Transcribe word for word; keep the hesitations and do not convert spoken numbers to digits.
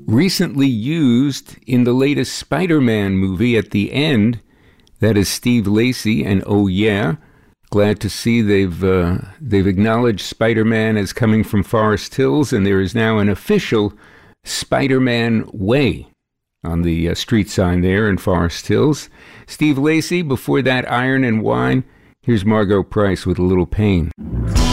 recently used in the latest Spider-Man movie at the end. That is Steve Lacy and Oh Yeah. Glad to see they've uh, they've acknowledged Spider-Man as coming from Forest Hills, and there is now an official Spider-Man Way on the uh, street sign there in Forest Hills. Steve Lacy, before that Iron and Wine. Here's Margot Price with A Little Pain.